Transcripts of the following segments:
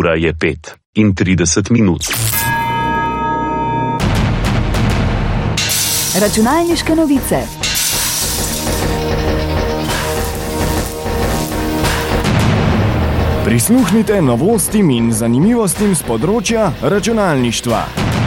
Ura je 5:30. Računalniške novice. Prisluhnite novostim in zanimivostim z področja računalništva.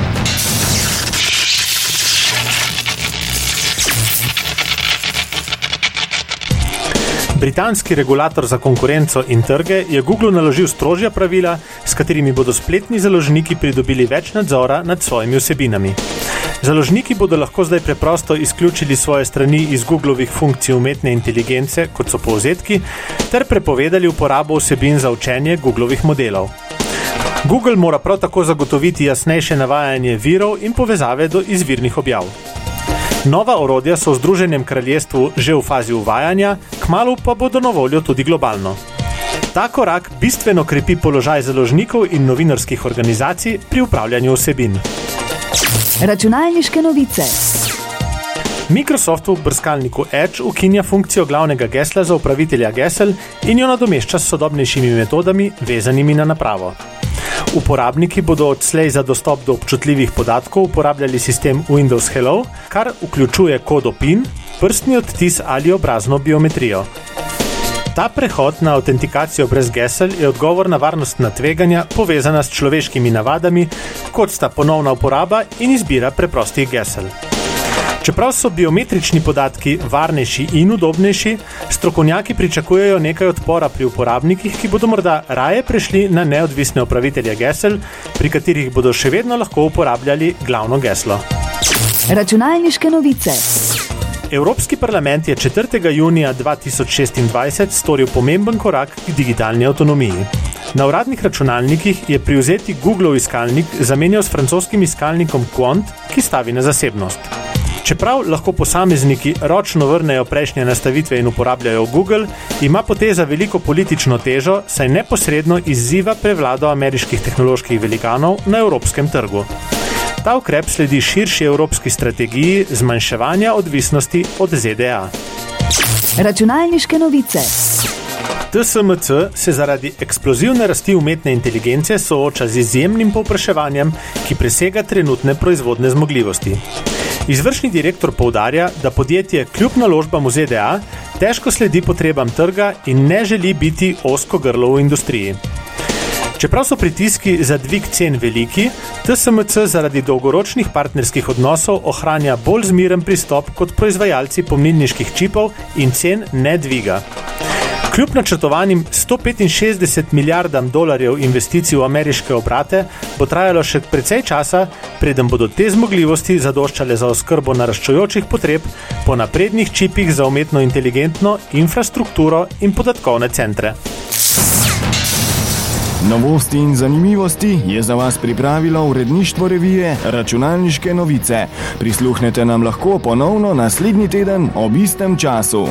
Britanski regulator za konkurenco in trge je Google naložil strožja pravila, s katerimi bodo spletni založniki pridobili več nadzora nad svojimi vsebinami. Založniki bodo lahko zdaj preprosto izključili svoje strani iz Googlovih funkcij umetne inteligence, kot so povzetki, ter prepovedali uporabo vsebin za učenje Googlovih modelov. Google mora prav tako zagotoviti jasnejše navajanje virov in povezave do izvirnih objav. Nova orodja so v Združenem kraljestvu že v fazi uvajanja, kmalu pa bodo na voljo tudi globalno. Ta korak bistveno krepi položaj založnikov in novinarskih organizacij pri upravljanju vsebin. Računalniške novice. Microsoft v brskalniku Edge ukinja funkcijo glavnega gesla za upravitelja gesel in jo nadomešča s sodobnejšimi metodami, vezanimi na napravo. Uporabniki bodo odslej za dostop do občutljivih podatkov uporabljali sistem Windows Hello, kar vključuje kodo PIN, prstni odtis ali obrazno biometrijo. Ta prehod na avtentikacijo brez gesel je odgovor na varnostna tveganja povezana s človeškimi navadami, kot sta ponovna uporaba in izbira preprostih gesel. Čeprav so biometrični podatki varnejši in udobnejši, strokovnjaki pričakujejo nekaj odpora pri uporabnikih, ki bodo morda raje prešli na neodvisne upravitelje gesel, pri katerih bodo še vedno lahko uporabljali glavno geslo. Računalniške novice. Evropski parlament je 4. junija 2026 storil pomemben korak k digitalni avtonomiji. Na uradnih računalnikih je privzeti Googlov iskalnik zamenjal s francoskim iskalnikom Quant, ki stavi na zasebnost. Čeprav lahko posamezniki ročno vrnejo prejšnje nastavitve in uporabljajo Google, ima poteza veliko politično težo, saj neposredno izziva prevlado ameriških tehnoloških velikanov na evropskem trgu. Ta ukrep sledi širši evropski strategiji zmanjševanja odvisnosti od ZDA. Računalniške novice. TSMC se zaradi eksplozivne rasti umetne inteligence sooča z izjemnim povpraševanjem, ki presega trenutne proizvodne zmogljivosti. Izvršni direktor poudarja, da podjetje kljub naložbam v ZDA težko sledi potrebam trga in ne želi biti ozko grlo v industriji. Čeprav so pritiski za dvig cen veliki, TSMC zaradi dolgoročnih partnerskih odnosov ohranja bolj zmiren pristop kot proizvajalci pomnilniških čipov in cen ne dviga. Kljub načrtovanim 165 milijardam dolarjev investicij v ameriške obrate bo trajalo še precej časa, preden bodo te zmogljivosti zadoščale za oskrbo naraščajočih potreb po naprednih čipih za umetno inteligentno infrastrukturo in podatkovne centre. Novosti in zanimivosti je za vas pripravilo uredništvo revije Računalniške novice. Prisluhnete nam lahko ponovno naslednji teden ob istem času.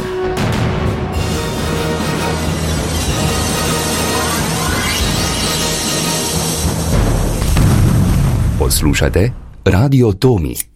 Poslušate Radio Tomi.